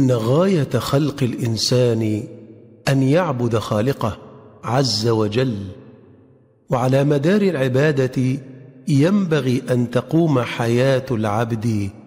إن غاية خلق الإنسان أن يعبد خالقه عز وجل، وعلى مدار العبادة ينبغي أن تقوم حياة العبد